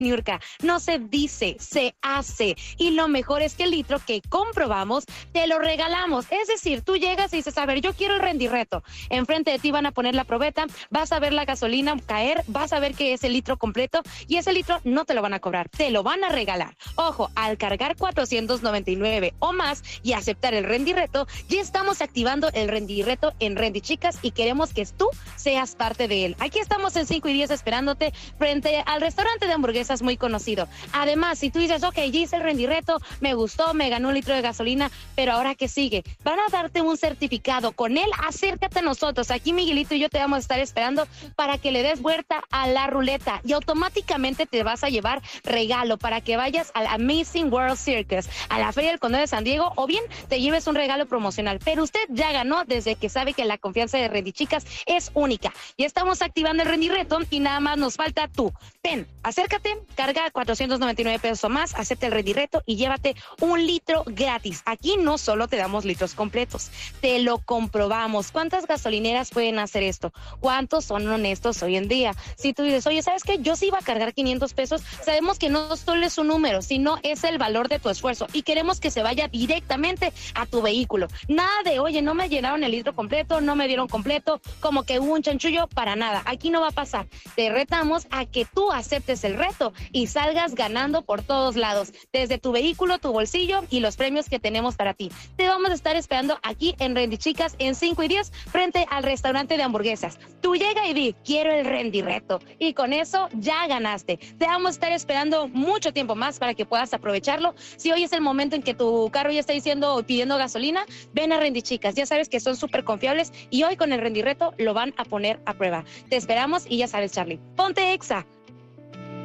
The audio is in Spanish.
Niurka, no se dice, se hace. Y lo mejor es que el litro que comprobamos, te lo regalamos. Es decir, tú llegas y dices, a ver, yo quiero el rendirreto. Enfrente de ti van a poner la probeta, vas a ver la gasolina caer, vas a ver que es el litro completo y ese litro no te lo van a cobrar, te lo van a regalar. Ojo, al cargar 499 o más y aceptar el rendirreto, ya estamos activando el rendirreto en Rendy Chicas y queremos que tú seas parte de él. Aquí estamos en 5 y 10 esperándote frente al restaurante de hamburguesas muy conocido. Además, si tú dices, ok, ya hice el rendirreto, me gustó, me ganó un litro de gasolina, pero ahora ¿qué sigue? Van a darte un certificado. Con él, acércate a nosotros. Aquí Miguelito y yo te vamos a estar esperando para que le des vuelta a la ruleta y automáticamente te vas a llevar regalo para que vayas al Amazing World Circus, a la Feria del Condado de San Diego, o bien te lleves un regalo promocional. Pero usted ya ganó desde que sabe que la confianza de Rendy Chicas es única. Ya estamos activando el rendirreto y nada más nos falta tú. Ven, acércate, carga 499 pesos o más, acepta el rendirreto y llévate un litro gratis. Aquí no solo te damos litros completos, te lo comprobamos. ¿Cuántas gasolineras pueden hacer esto? ¿Cuántos son honestos hoy en día? Si tú dices, oye, ¿sabes qué? Yo sí iba a cargar 500 pesos, sabemos que no solo es un número, sino es el valor de tu esfuerzo y queremos que se vaya directamente a tu vehículo. Nada de, oye, no me llenaron el litro completo, no me dieron completo, como que hubo un chanchullo, para nada. Aquí no va a pasar. Te retamos a que tú aceptes el reto y salgas ganando por todos lados, desde tu vehículo, tu bolsillo y los premios que tenemos para ti. Te vamos a estar esperando aquí en Rendy Chicas en 5 y 10 frente al restaurante de hamburguesas. Tú llega y di, quiero el rendirreto, y con eso ya ganaste. Te vamos a estar esperando mucho tiempo más para que puedas aprovecharlo. Si hoy es el momento en que tu carro ya está diciendo o pidiendo gasolina, ven a Rendy Chicas. Ya sabes que son súper confiables y hoy con el rendirreto lo van a poner a prueba. Te esperamos y ya sabes, Charlie, ponte Exa.